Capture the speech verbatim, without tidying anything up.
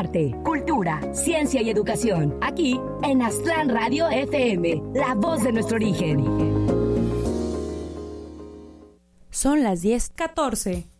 arte, cultura, ciencia y educación. Aquí en Aztlán Radio F M, la voz de nuestro origen. Son las diez catorce.